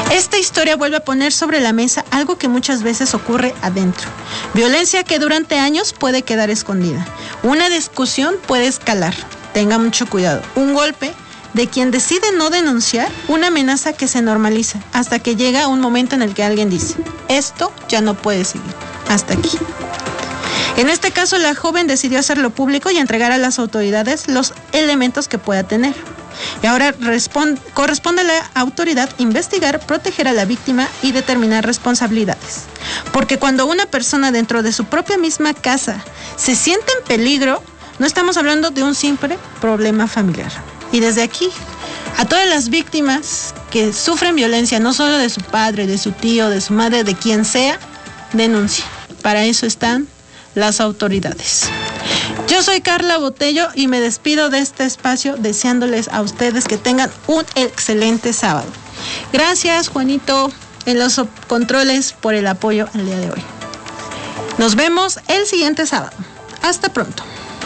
Esta historia vuelve a poner sobre la mesa algo que muchas veces ocurre adentro. Violencia que durante años puede quedar escondida. Una discusión puede escalar. Tenga mucho cuidado. Un golpe de quien decide no denunciar, una amenaza que se normaliza hasta que llega un momento en el que alguien dice: esto ya no puede seguir. Hasta aquí. En este caso, la joven decidió hacerlo público y entregar a las autoridades los elementos que pueda tener. Y ahora corresponde a la autoridad investigar, proteger a la víctima y determinar responsabilidades. Porque cuando una persona dentro de su propia misma casa se siente en peligro, no estamos hablando de un simple problema familiar. Y desde aquí, a todas las víctimas que sufren violencia, no solo de su padre, de su tío, de su madre, de quien sea, denuncia. Para eso están las autoridades. Yo soy Carla Botello y me despido de este espacio deseándoles a ustedes que tengan un excelente sábado. Gracias, Juanito, en los controles, por el apoyo al día de hoy. Nos vemos el siguiente sábado. Hasta pronto.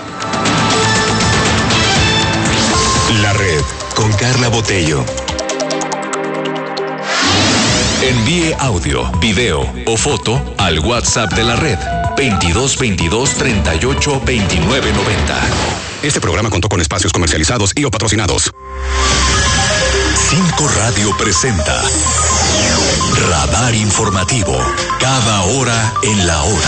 La Red con Carla Botello. Envíe audio, video o foto al WhatsApp de la Red 22 22 38 29 90. Este programa contó con espacios comercializados y o patrocinados. 5 Radio presenta Radar Informativo. Cada hora en la hora.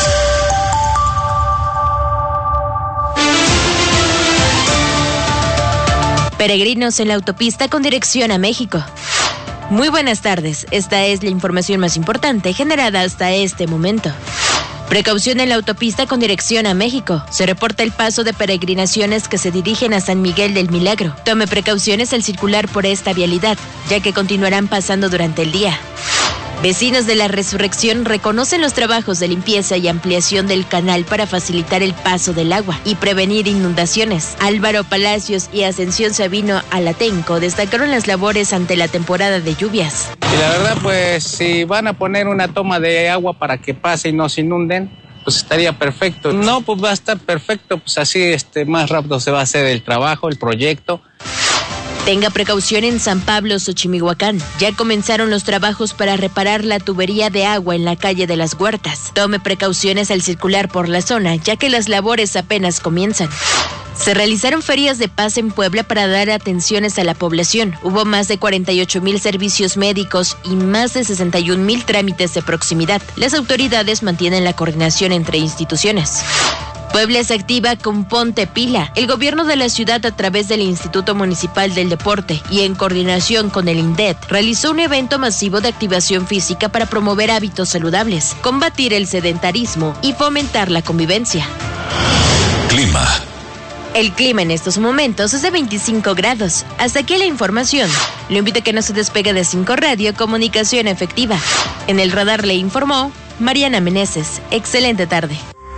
Peregrinos en la autopista con dirección a México. Muy buenas tardes, esta es la información más importante generada hasta este momento. Precaución en la autopista con dirección a México. Se reporta el paso de peregrinaciones que se dirigen a San Miguel del Milagro. Tome precauciones al circular por esta vialidad, ya que continuarán pasando durante el día. Vecinos de la Resurrección reconocen los trabajos de limpieza y ampliación del canal para facilitar el paso del agua y prevenir inundaciones. Álvaro Palacios y Ascensión Sabino Alatenco destacaron las labores ante la temporada de lluvias. Y la verdad, pues, si van a poner una toma de agua para que pase y no se inunden, pues estaría perfecto. No, pues va a estar perfecto, pues así más rápido se va a hacer el trabajo, el proyecto. Tenga precaución en San Pablo, Xochimihuacán. Ya comenzaron los trabajos para reparar la tubería de agua en la calle de las Huertas. Tome precauciones al circular por la zona, ya que las labores apenas comienzan. Se realizaron ferias de paz en Puebla para dar atenciones a la población. Hubo más de 48,000 servicios médicos y más de 61,000 trámites de proximidad. Las autoridades mantienen la coordinación entre instituciones. Puebla se activa con Ponte Pila. El gobierno de la ciudad, a través del Instituto Municipal del Deporte y en coordinación con el INDET, realizó un evento masivo de activación física para promover hábitos saludables, combatir el sedentarismo y fomentar la convivencia. Clima. El clima en estos momentos es de 25 grados. Hasta aquí la información. Lo invito a que no se despegue de 5 Radio, comunicación efectiva. En el radar le informó Mariana Meneses. Excelente tarde.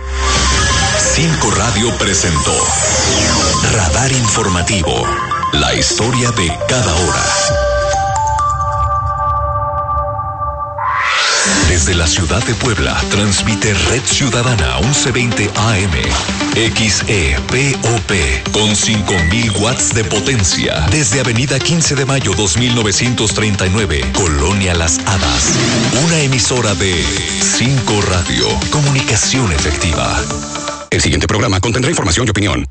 5 Radio presentó Radar Informativo. La historia de cada hora. Desde la ciudad de Puebla, transmite Red Ciudadana 1120 AM, XEPOP, con 5,000 watts de potencia. Desde Avenida 15 de Mayo 2939, Colonia Las Hadas. Una emisora de 5 Radio, comunicación efectiva. El siguiente programa contendrá información y opinión.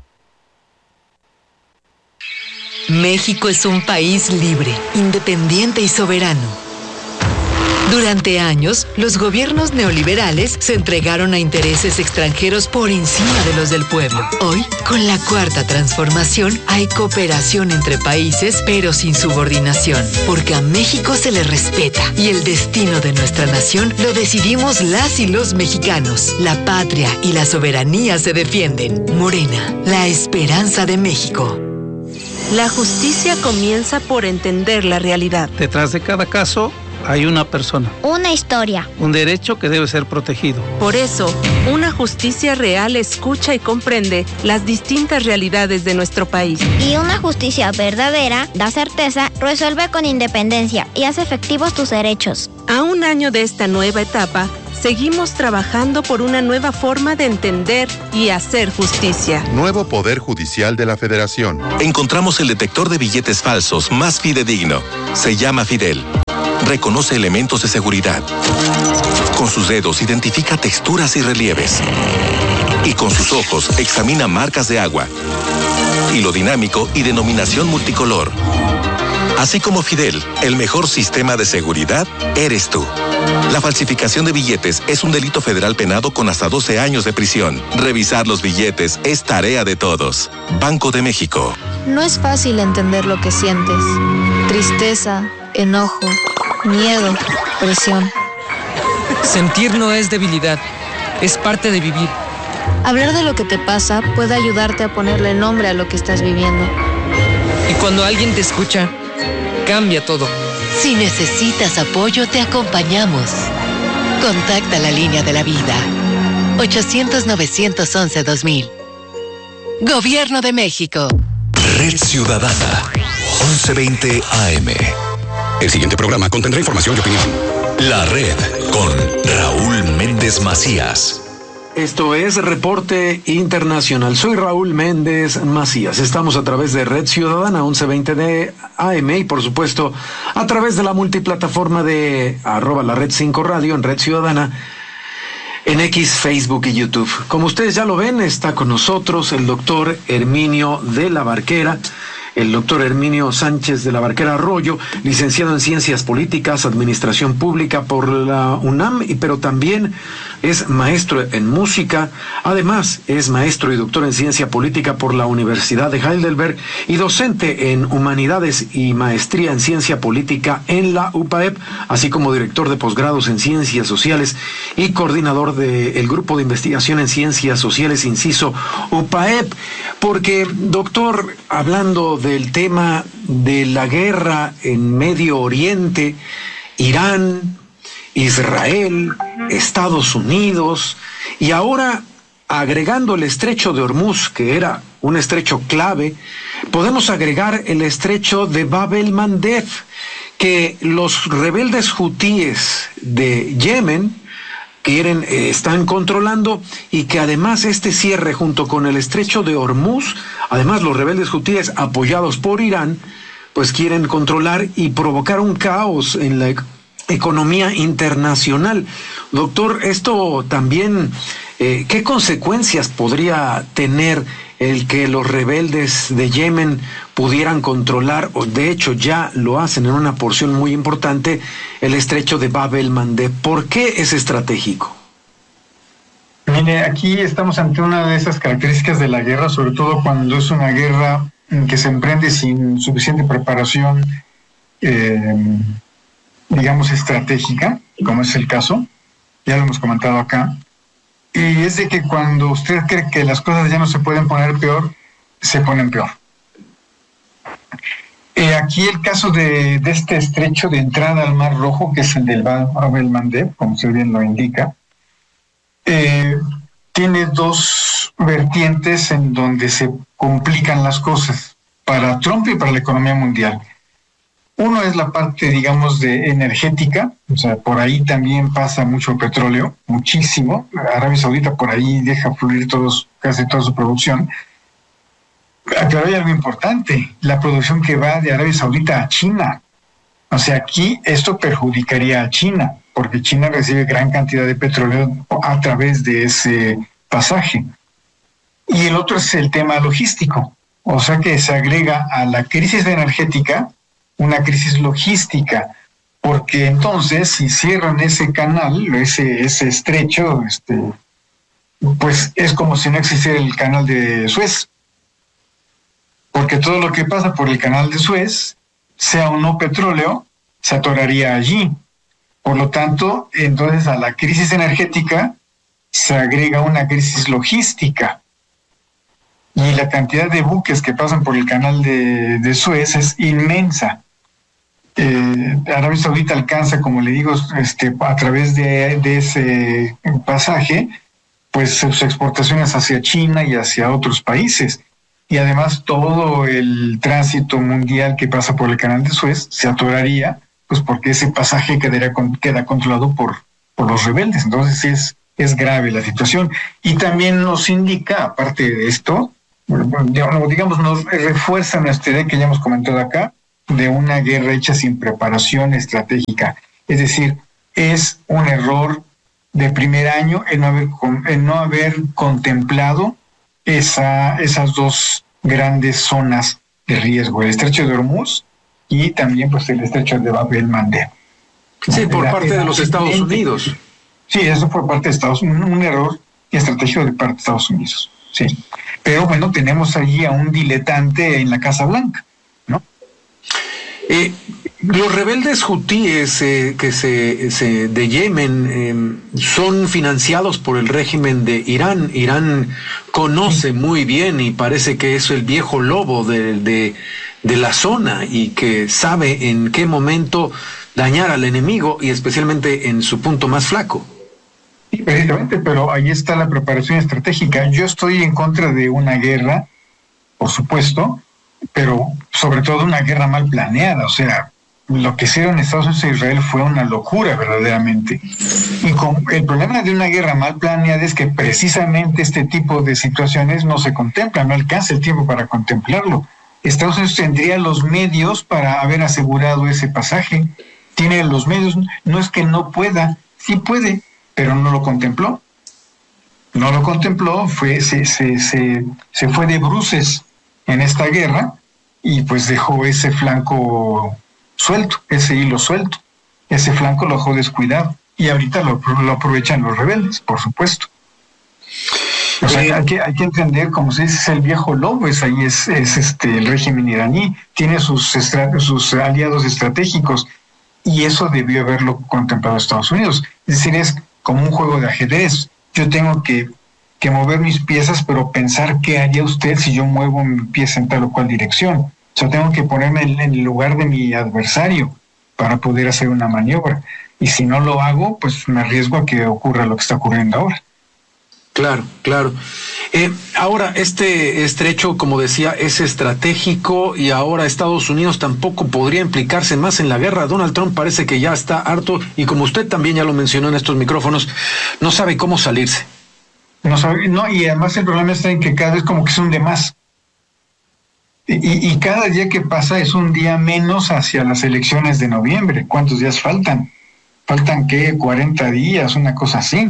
México es un país libre, independiente y soberano. Durante años, los gobiernos neoliberales se entregaron a intereses extranjeros por encima de los del pueblo. Hoy, con la Cuarta Transformación, hay cooperación entre países, pero sin subordinación, porque a México se le respeta y el destino de nuestra nación lo decidimos las y los mexicanos. La patria y la soberanía se defienden. Morena, la esperanza de México. La justicia comienza por entender la realidad. Detrás de cada caso hay una persona. Una historia. Un derecho que debe ser protegido. Por eso, una justicia real escucha y comprende las distintas realidades de nuestro país. Y una justicia verdadera da certeza, resuelve con independencia y hace efectivos tus derechos. A un año de esta nueva etapa, seguimos trabajando por una nueva forma de entender y hacer justicia. Nuevo Poder Judicial de la Federación. Encontramos el detector de billetes falsos más fidedigno. Se llama Fidel. reconoce elementos de seguridad. Con sus dedos identifica texturas y relieves. Y con sus ojos examina marcas de agua, hilo dinámico y denominación multicolor. Así como Fidel, el mejor sistema de seguridad eres tú. La falsificación de billetes es un delito federal penado con hasta 12 años de prisión. Revisar los billetes es tarea de todos. Banco de México. No es fácil entender lo que sientes. Tristeza, enojo, miedo, presión. Sentir no es debilidad, es parte de vivir. Hablar de lo que te pasa puede ayudarte a ponerle nombre a lo que estás viviendo. Y cuando alguien te escucha, cambia todo. Si necesitas apoyo, te acompañamos. Contacta la línea de la vida. 800-911-2000. Gobierno de México. Red Ciudadana, 1120 AM. El siguiente programa contendrá información y opinión. La Red con Raúl Méndez Macías. Esto es Reporte Internacional. Soy Raúl Méndez Macías. Estamos a través de Red Ciudadana 1120 de AM y por supuesto a través de la multiplataforma de @la Red 5 Radio en Red Ciudadana, en X, Facebook y YouTube. Como ustedes ya lo ven, está con nosotros el doctor Herminio de la Barquera. El doctor Herminio Sánchez de la Barquera Arroyo, licenciado en Ciencias Políticas, Administración Pública por la UNAM, pero también es maestro en música. Además, es maestro y doctor en Ciencia Política por la Universidad de Heidelberg y docente en Humanidades y maestría en Ciencia Política en la UPAEP, así como director de posgrados en Ciencias Sociales y coordinador del Grupo de Investigación en Ciencias Sociales, inciso UPAEP. Porque, doctor, hablando del tema de la guerra en Medio Oriente, Irán, Israel, Estados Unidos, y ahora agregando el estrecho de Hormuz, que era un estrecho clave, podemos agregar el estrecho de Bab el-Mandeb, que los rebeldes hutíes de Yemen están controlando, y que además este cierre junto con el estrecho de Hormuz, además los rebeldes hutíes apoyados por Irán, pues quieren controlar y provocar un caos en la economía internacional. Doctor, esto también, ¿qué consecuencias podría tener el que los rebeldes de Yemen pudieran controlar, o de hecho ya lo hacen en una porción muy importante, el estrecho de Bab el-Mandeb? ¿Por qué es estratégico? Mire, aquí estamos ante una de esas características de la guerra, sobre todo cuando es una guerra que se emprende sin suficiente preparación, digamos, estratégica, como es el caso, ya lo hemos comentado acá, y es de que cuando usted cree que las cosas ya no se pueden poner peor, se ponen peor. Aquí el caso de este estrecho de entrada al Mar Rojo, que es el del Bab el-Mandeb, como usted bien lo indica, tiene dos vertientes en donde se complican las cosas para Trump y para la economía mundial. Uno es la parte, digamos, de energética, o sea, por ahí también pasa mucho petróleo, muchísimo. Arabia Saudita por ahí deja fluir casi toda su producción. Pero hay algo importante, la producción que va de Arabia Saudita a China. O sea, aquí esto perjudicaría a China, porque China recibe gran cantidad de petróleo a través de ese pasaje. Y el otro es el tema logístico, o sea que se agrega a la crisis energética una crisis logística, porque entonces si cierran ese canal, ese estrecho, pues es como si no existiera el canal de Suez, porque todo lo que pasa por el canal de Suez, sea o no petróleo, se atoraría allí. Por lo tanto, entonces a la crisis energética se agrega una crisis logística. Y la cantidad de buques que pasan por el canal de Suez es inmensa. Arabia Saudita alcanza, como le digo, a través de ese pasaje, pues sus exportaciones hacia China y hacia otros países. Y además todo el tránsito mundial que pasa por el canal de Suez se atoraría, pues porque ese pasaje queda controlado por los rebeldes. Entonces es grave la situación. Y también nos indica, aparte de esto, digamos, nos refuerza nuestra idea que ya hemos comentado acá, de una guerra hecha sin preparación estratégica. Es decir, es un error de primer año el no haber contemplado esas dos grandes zonas de riesgo, el estrecho de Hormuz y también pues el estrecho de Bab el-Mandeb. Sí, por parte de los Estados Unidos. Sí, eso por parte de Estados Unidos, un error estratégico de parte de Estados Unidos. Sí, pero bueno, tenemos allí a un diletante en la Casa Blanca, ¿no? Los rebeldes hutíes de Yemen son financiados por el régimen de Irán. Irán conoce muy bien y parece que es el viejo lobo de la zona y que sabe en qué momento dañar al enemigo y especialmente en su punto más flaco. Sí, precisamente, pero ahí está la preparación estratégica. Yo estoy en contra de una guerra, por supuesto, pero sobre todo una guerra mal planeada. O sea, lo que hicieron Estados Unidos e Israel fue una locura verdaderamente. Y el problema de una guerra mal planeada es que precisamente este tipo de situaciones no se contemplan, no alcanza el tiempo para contemplarlo. Estados Unidos tendría los medios para haber asegurado ese pasaje. Tiene los medios, no es que no pueda, sí puede, pero no lo contempló. No lo contempló, se fue de bruces en esta guerra y pues dejó ese flanco suelto, ese hilo suelto. Ese flanco lo dejó descuidado y ahorita lo aprovechan los rebeldes, por supuesto. O sea, hay que entender, como se dice, es el viejo lobo, es el régimen iraní, tiene sus aliados estratégicos y eso debió haberlo contemplado Estados Unidos. Es decir, es como un juego de ajedrez. Yo tengo que mover mis piezas, pero pensar qué haría usted si yo muevo mi pieza en tal o cual dirección. O sea, tengo que ponerme en el lugar de mi adversario para poder hacer una maniobra. Y si no lo hago, pues me arriesgo a que ocurra lo que está ocurriendo ahora. Claro, claro. Ahora, este estrecho, como decía, es estratégico y ahora Estados Unidos tampoco podría implicarse más en la guerra. Donald Trump parece que ya está harto y como usted también ya lo mencionó en estos micrófonos, no sabe cómo salirse. No sabe, no, y además el problema está en que cada vez como que es un de más. Y cada día que pasa es un día menos hacia las elecciones de noviembre. ¿Cuántos días faltan? ¿Faltan qué? 40 días, una cosa así.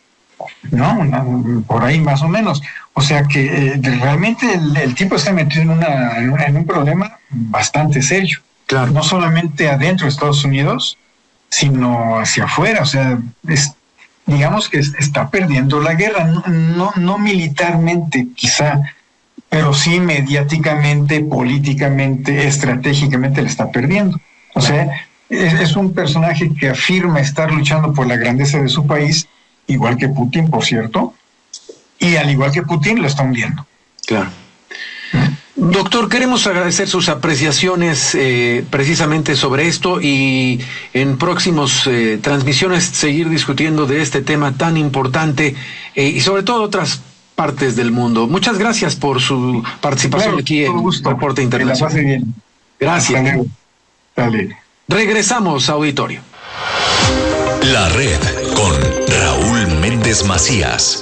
No, por ahí más o menos. O sea que realmente el tipo está metido en un problema bastante serio. Claro. No solamente adentro de Estados Unidos, sino hacia afuera. O sea, digamos que está perdiendo la guerra, no militarmente quizá, pero sí mediáticamente, políticamente, estratégicamente la está perdiendo. O sea, es un personaje que afirma estar luchando por la grandeza de su país, igual que Putin, por cierto, y al igual que Putin lo está hundiendo. Claro. Doctor, queremos agradecer sus apreciaciones precisamente sobre esto y en próximos transmisiones seguir discutiendo de este tema tan importante y sobre todo otras partes del mundo. Muchas gracias por su participación aquí en Reporte Internacional. Que la pase bien. Gracias. Dale. Regresamos a auditorio. La red con Raúl Méndez Macías.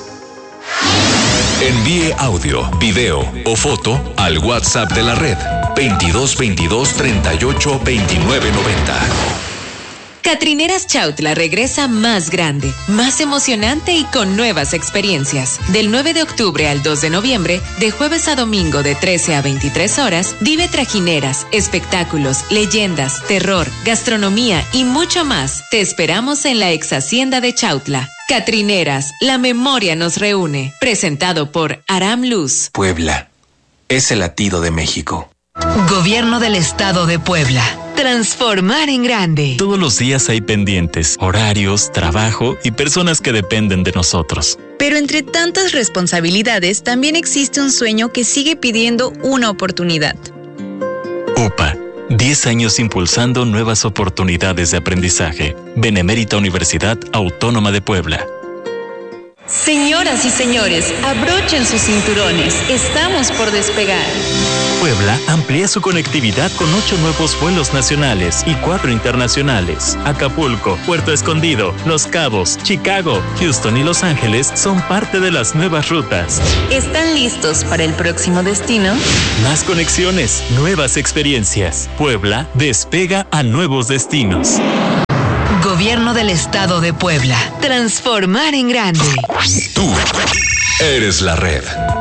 Envíe audio, video o foto al WhatsApp de la red 2222 38 29 90. Catrineras Chautla regresa más grande, más emocionante y con nuevas experiencias. Del 9 de octubre al 2 de noviembre, de jueves a domingo de 13 a 23 horas, vive trajineras, espectáculos, leyendas, terror, gastronomía y mucho más. Te esperamos en la ex hacienda de Chautla. Catrineras, la memoria nos reúne. Presentado por Aram Luz. Puebla es el latido de México. Gobierno del Estado de Puebla. Transformar en grande. Todos los días hay pendientes, horarios, trabajo y personas que dependen de nosotros. Pero entre tantas responsabilidades también existe un sueño que sigue pidiendo una oportunidad. UPA, 10 años impulsando nuevas oportunidades de aprendizaje. Benemérita Universidad Autónoma de Puebla. Señoras y señores, abrochen sus cinturones. Estamos por despegar. Puebla amplía su conectividad con 8 nuevos vuelos nacionales y 4 internacionales. Acapulco, Puerto Escondido, Los Cabos, Chicago, Houston y Los Ángeles son parte de las nuevas rutas. ¿Están listos para el próximo destino? Más conexiones, nuevas experiencias. Puebla despega a nuevos destinos. Gobierno del Estado de Puebla. Transformar en grande. Tú eres la red.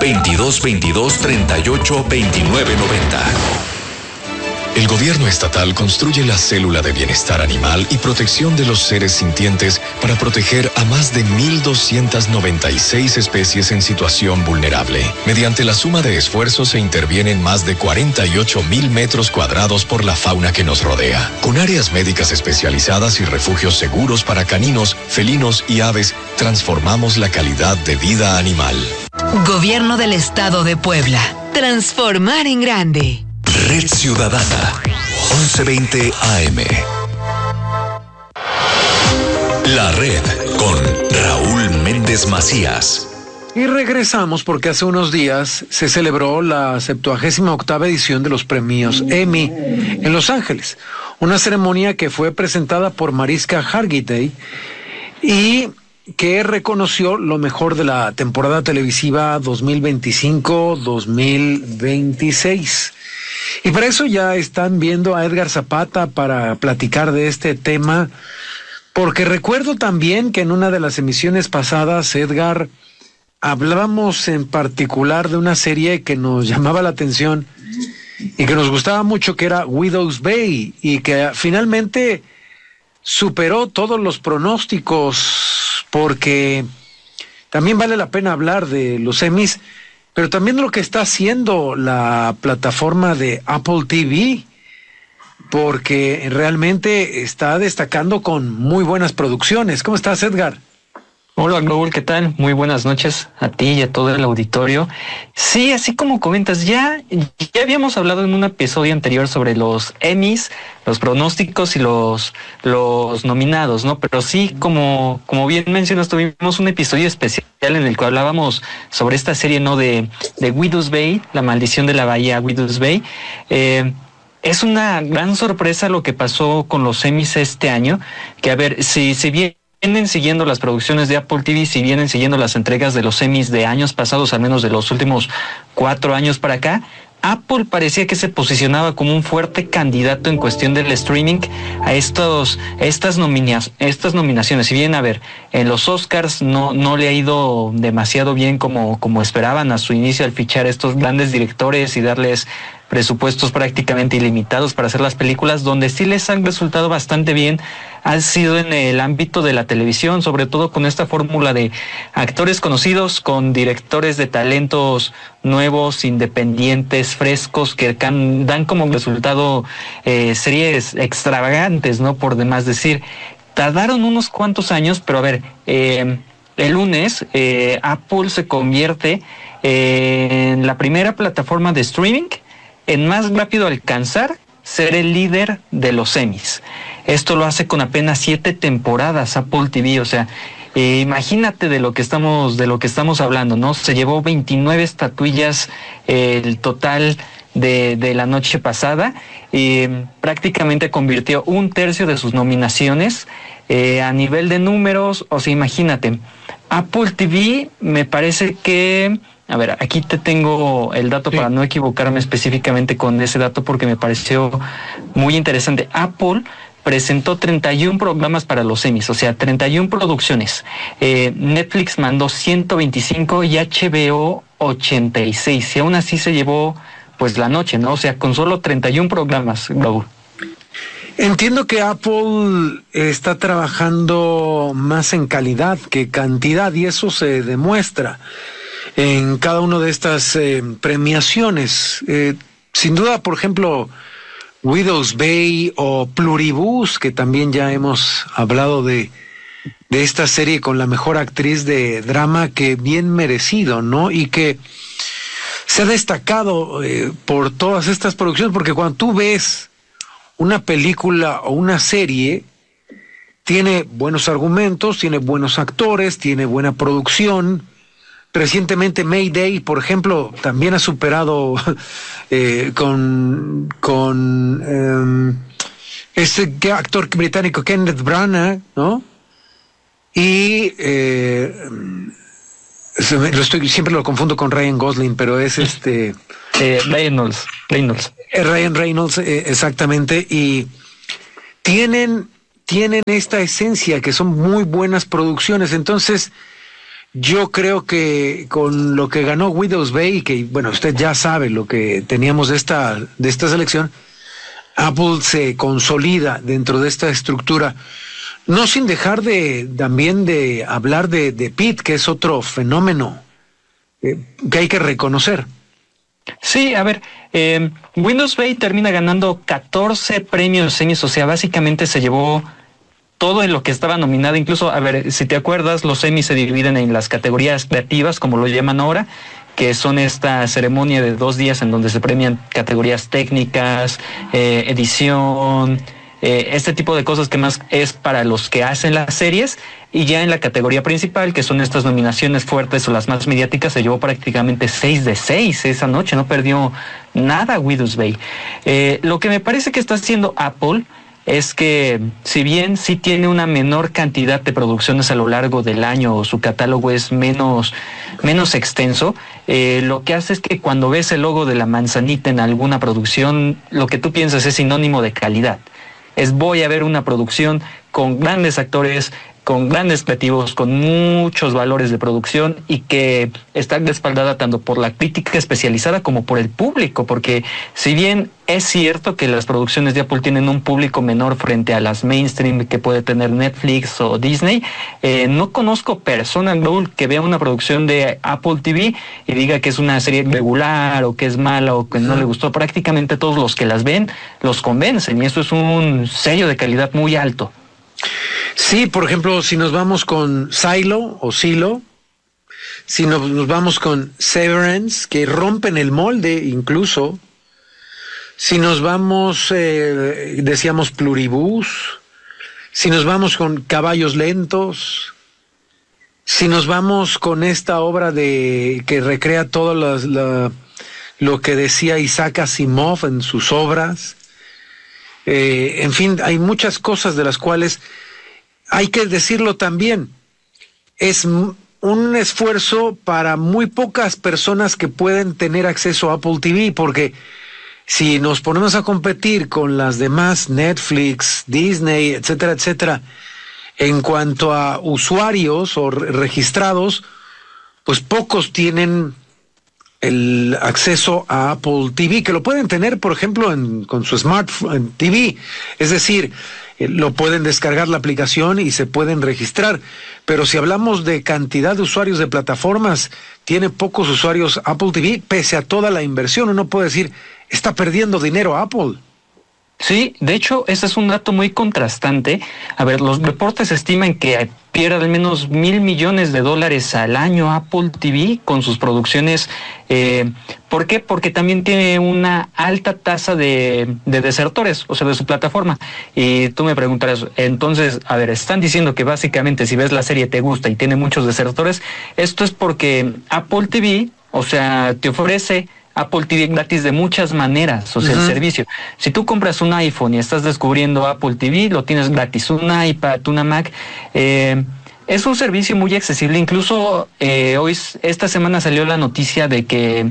2222-382990. El gobierno estatal construye la célula de bienestar animal y protección de los seres sintientes para proteger a más de 1,296 especies en situación vulnerable. Mediante la suma de esfuerzos se intervienen más de 48,000 metros cuadrados por la fauna que nos rodea. Con áreas médicas especializadas y refugios seguros para caninos, felinos y aves, transformamos la calidad de vida animal. Gobierno del Estado de Puebla. Transformar en grande. Red Ciudadana, 1120 AM. La Red con Raúl Méndez Macías. Y regresamos porque hace unos días se celebró la 78ª edición de los premios Emmy en Los Ángeles. Una ceremonia que fue presentada por Mariska Hargitay y que reconoció lo mejor de la temporada televisiva 2025-2026. Y para eso ya están viendo a Edgar Zapata para platicar de este tema, porque recuerdo también que en una de las emisiones pasadas, Edgar, hablábamos en particular de una serie que nos llamaba la atención y que nos gustaba mucho, que era Widow's Bay, y que finalmente superó todos los pronósticos, porque también vale la pena hablar de los Emmys, pero también lo que está haciendo la plataforma de Apple TV, porque realmente está destacando con muy buenas producciones. ¿Cómo estás, Edgar? Hola, Raúl, ¿qué tal? Muy buenas noches a ti y a todo el auditorio. Sí, así como comentas, ya habíamos hablado en un episodio anterior sobre los Emmys, los pronósticos y los nominados, ¿no? Pero sí, como bien mencionas, tuvimos un episodio especial en el que hablábamos sobre esta serie, ¿no? De Widow's Bay, La Maldición de la Bahía Widow's Bay. Es una gran sorpresa lo que pasó con los Emmys este año, que a ver, si bien vienen siguiendo las producciones de Apple TV, si vienen siguiendo las entregas de los Emmys de años pasados, al menos de los últimos 4 años para acá, Apple parecía que se posicionaba como un fuerte candidato en cuestión del streaming a estas nominaciones. Si bien, a ver, en los Oscars no le ha ido demasiado bien como esperaban a su inicio al fichar estos grandes directores y darles presupuestos prácticamente ilimitados para hacer las películas. Donde sí les han resultado bastante bien ha sido en el ámbito de la televisión, sobre todo con esta fórmula de actores conocidos con directores de talentos nuevos, independientes, frescos, que dan como resultado series extravagantes, ¿no? Por demás decir. Tardaron unos cuantos años, pero a ver, el lunes Apple se convierte en la primera plataforma de streaming en más rápido alcanzar ser el líder de los Emmys. Esto lo hace con apenas 7 temporadas Apple TV, o sea, imagínate de lo que estamos hablando, ¿no? Se llevó 29 estatuillas el total de la noche pasada, y prácticamente convirtió 1/3 de sus nominaciones a nivel de números. O sea, imagínate, Apple TV me parece que, a ver, aquí te tengo el dato para no equivocarme específicamente con ese dato, porque me pareció muy interesante. Apple presentó 31 programas para los Emmys, o sea, 31 producciones. Netflix mandó 125 y HBO 86. Y aún así se llevó pues la noche, ¿no? O sea, con solo 31 programas, Raúl. Entiendo que Apple está trabajando más en calidad que cantidad, y eso se demuestra en cada una de estas premiaciones. Sin duda, por ejemplo, Widow's Bay o Pluribus, que también ya hemos hablado de esta serie con la mejor actriz de drama, que bien merecido, ¿no? Y que se ha destacado por todas estas producciones, porque cuando tú ves una película o una serie, tiene buenos argumentos, tiene buenos actores, tiene buena producción. Recientemente Mayday, por ejemplo, también ha superado con este actor británico Kenneth Branagh, ¿no? Y siempre lo confundo con Ryan Gosling, pero es Reynolds. Ryan Reynolds, exactamente, y tienen esta esencia que son muy buenas producciones. Entonces yo creo que con lo que ganó Widow's Bay, que bueno, usted ya sabe lo que teníamos de esta selección, Apple se consolida dentro de esta estructura, no sin dejar también de hablar de Pitt, que es otro fenómeno que hay que reconocer. Sí, a ver, Windows Bay termina ganando 14 premios Emmys, o sea, básicamente se llevó todo en lo que estaba nominado. Incluso, a ver, si te acuerdas, los Emmys se dividen en las categorías creativas, como lo llaman ahora, que son esta ceremonia de 2 días en donde se premian categorías técnicas, edición, este tipo de cosas que más es para los que hacen las series. Y ya en la categoría principal, que son estas nominaciones fuertes o las más mediáticas, se llevó prácticamente 6 de 6 esa noche, no perdió nada Widow's Bay. Lo que me parece que está haciendo Apple es que, si bien sí tiene una menor cantidad de producciones a lo largo del año, o su catálogo es menos extenso, lo que hace es que cuando ves el logo de la manzanita en alguna producción, lo que tú piensas es sinónimo de calidad. Voy a ver una producción con grandes actores, con grandes creativos, con muchos valores de producción, y que está respaldada tanto por la crítica especializada como por el público, porque si bien es cierto que las producciones de Apple tienen un público menor frente a las mainstream que puede tener Netflix o Disney, no conozco persona, Raúl, que vea una producción de Apple TV y diga que es una serie regular o que es mala o que no le gustó. Prácticamente todos los que las ven los convencen, y eso es un sello de calidad muy alto. Sí, por ejemplo, si nos vamos con Silo, si nos vamos con Severance, que rompen el molde incluso, si nos vamos, decíamos Pluribus, si nos vamos con Caballos Lentos, si nos vamos con esta obra que recrea todo lo que decía Isaac Asimov en sus obras, en fin, hay muchas cosas de las cuales hay que decirlo también. Es un esfuerzo para muy pocas personas que pueden tener acceso a Apple TV, porque si nos ponemos a competir con las demás, Netflix, Disney, etcétera, etcétera, en cuanto a usuarios o registrados, pues pocos tienen el acceso a Apple TV, que lo pueden tener, por ejemplo, con su Smart TV. Es decir, lo pueden descargar la aplicación y se pueden registrar. Pero si hablamos de cantidad de usuarios de plataformas, tiene pocos usuarios Apple TV, pese a toda la inversión. Uno puede decir, está perdiendo dinero Apple. Sí, de hecho, ese es un dato muy contrastante. A ver, los reportes estiman que pierde al menos $1,000 millones al año Apple TV con sus producciones. ¿Por qué? Porque también tiene una alta tasa de desertores, o sea, de su plataforma. Y tú me preguntarás, entonces, a ver, están diciendo que básicamente si ves la serie te gusta y tiene muchos desertores. Esto es porque Apple TV, o sea, te ofrece Apple TV gratis de muchas maneras, o sea, el servicio. Si tú compras un iPhone y estás descubriendo Apple TV, lo tienes gratis. Un iPad, una Mac, es un servicio muy accesible. Incluso esta semana salió la noticia de que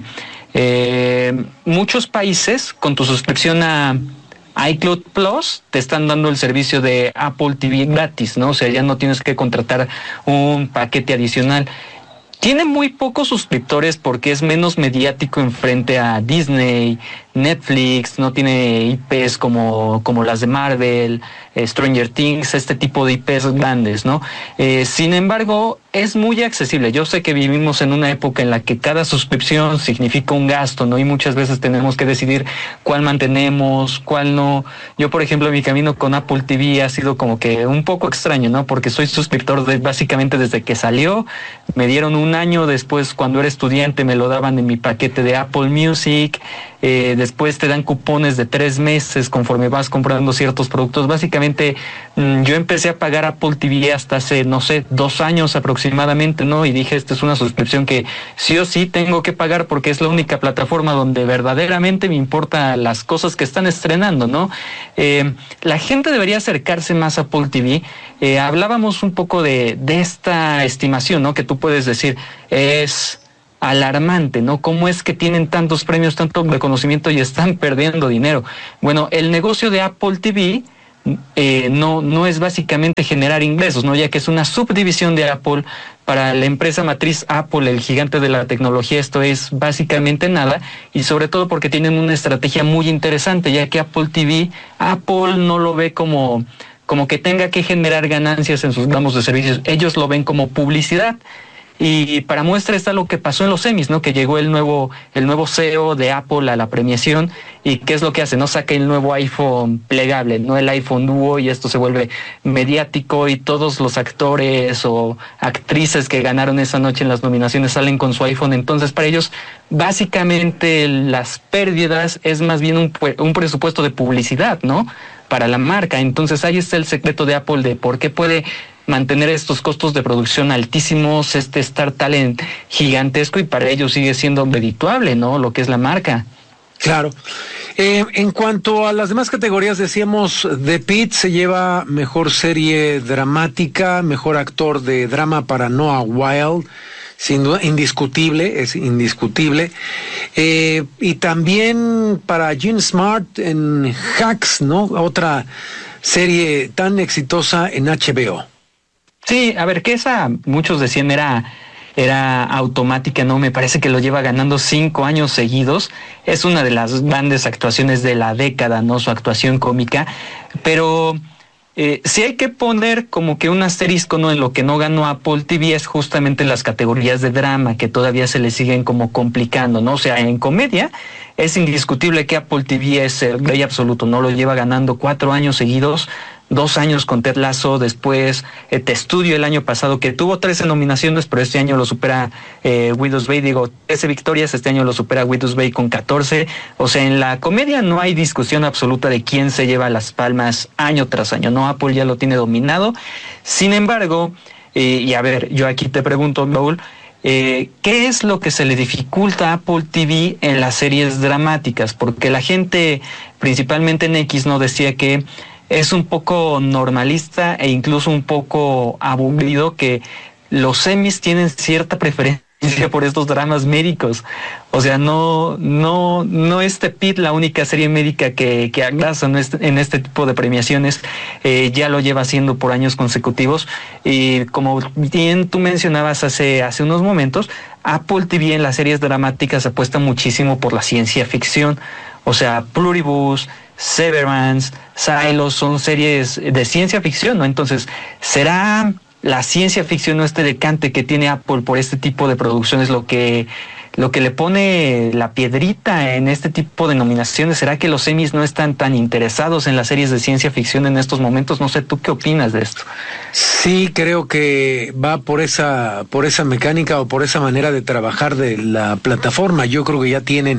muchos países con tu suscripción a iCloud Plus te están dando el servicio de Apple TV gratis, ¿no? O sea, ya no tienes que contratar un paquete adicional. Tiene muy pocos suscriptores porque es menos mediático en frente a Disney, Netflix, no tiene IPs como las de Marvel, Stranger Things, este tipo de IPs grandes, ¿no? Sin embargo, es muy accesible. Yo sé que vivimos en una época en la que cada suscripción significa un gasto, ¿no? Y muchas veces tenemos que decidir cuál mantenemos, cuál no. Yo, por ejemplo, mi camino con Apple TV ha sido como que un poco extraño, ¿no? Porque soy suscriptor básicamente desde que salió. Me dieron un año después, cuando era estudiante, me lo daban en mi paquete de Apple Music. después te dan cupones de 3 meses conforme vas comprando ciertos productos. Básicamente, yo empecé a pagar Apple TV hasta hace, 2 años aproximadamente, ¿no? Y dije, esta es una suscripción que sí o sí tengo que pagar porque es la única plataforma donde verdaderamente me importan las cosas que están estrenando, ¿no? La gente debería acercarse más a Apple TV. Hablábamos un poco de esta estimación, ¿no? Que tú puedes decir, es alarmante, ¿no? ¿Cómo es que tienen tantos premios, tanto reconocimiento y están perdiendo dinero? Bueno, el negocio de Apple TV no es básicamente generar ingresos, ¿no? Ya que es una subdivisión de Apple. Para la empresa matriz Apple, el gigante de la tecnología, esto es básicamente nada, y sobre todo porque tienen una estrategia muy interesante, ya que Apple TV, Apple no lo ve como que tenga que generar ganancias en sus ramos de servicios, ellos lo ven como publicidad. Y para muestra está lo que pasó en los Emmys, ¿no? Que llegó el nuevo CEO de Apple a la premiación, y ¿qué es lo que hace? No saca el nuevo iPhone plegable, no el iPhone Duo, y esto se vuelve mediático y todos los actores o actrices que ganaron esa noche en las nominaciones salen con su iPhone. Entonces para ellos básicamente las pérdidas es más bien un presupuesto de publicidad, ¿no? Para la marca. Entonces ahí está el secreto de Apple de por qué puede mantener estos costos de producción altísimos, Star Talent gigantesco, y para ellos sigue siendo redituable, ¿no? Lo que es la marca. Claro. En cuanto a las demás categorías, decíamos, The Pitt se lleva mejor serie dramática, mejor actor de drama para Noah Wyle, sin duda, es indiscutible. Y también para Jean Smart en Hacks, ¿no? Otra serie tan exitosa en HBO. Sí, a ver, que esa muchos decían era automática, ¿no? Me parece que lo lleva ganando 5 años seguidos. Es una de las grandes actuaciones de la década, ¿no? Su actuación cómica. Pero sí hay que poner como que un asterisco, ¿no? En lo que no ganó Apple TV es justamente las categorías de drama, que todavía se le siguen como complicando, ¿no? O sea, en comedia es indiscutible que Apple TV es el rey absoluto, ¿no? Lo lleva ganando 4 años seguidos. 2 años con Ted Lasso, después Te Studio el año pasado, que tuvo 13 nominaciones, pero este año lo supera Widow's Bay, 13 victorias, este año lo supera Widow's Bay con 14. O sea, en la comedia no hay discusión absoluta de quién se lleva las palmas año tras año, ¿no? Apple ya lo tiene dominado. Sin embargo, y a ver, yo aquí te pregunto, Raúl, ¿qué es lo que se le dificulta a Apple TV en las series dramáticas? Porque la gente, principalmente en X, no decía que es un poco normalista e incluso un poco aburrido que los Emmys tienen cierta preferencia por estos dramas médicos. O sea, no es The Pitt la única serie médica que agrasa en este tipo de premiaciones. Ya lo lleva haciendo por años consecutivos. Y como bien tú mencionabas hace unos momentos, Apple TV en las series dramáticas apuesta muchísimo por la ciencia ficción. O sea, Pluribus, Severance, Silo son series de ciencia ficción, ¿no? Entonces, ¿será la ciencia ficción o este decante que tiene Apple por este tipo de producciones lo que le pone la piedrita en este tipo de nominaciones? ¿Será que los Emmys no están tan interesados en las series de ciencia ficción en estos momentos? No sé, ¿tú qué opinas de esto? Sí, creo que va por esa mecánica o por esa manera de trabajar de la plataforma. Yo creo que ya tienen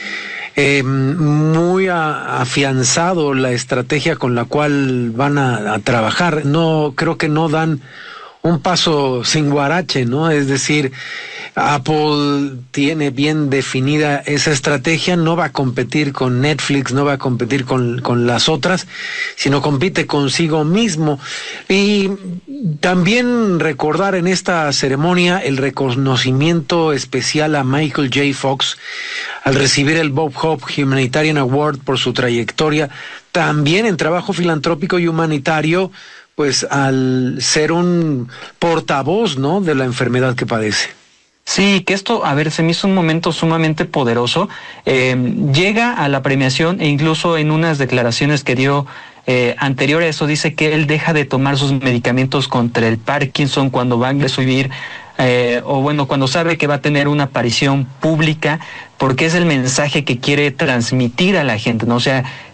muy afianzado la estrategia con la cual van a trabajar. No, creo que no dan un paso sin guarache, ¿no? Es decir, Apple tiene bien definida esa estrategia, no va a competir con Netflix, no va a competir con las otras, sino compite consigo mismo. Y también recordar en esta ceremonia el reconocimiento especial a Michael J. Fox al recibir el Bob Hope Humanitarian Award por su trayectoria, también en trabajo filantrópico y humanitario, pues al ser un portavoz, ¿no?, de la enfermedad que padece. Sí, que esto, a ver, se me hizo un momento sumamente poderoso. Llega a la premiación e incluso en unas declaraciones que dio anterior a eso dice que él deja de tomar sus medicamentos contra el Parkinson cuando va a recibir cuando sabe que va a tener una aparición pública, porque es el mensaje que quiere transmitir a la gente, ¿no? O sea,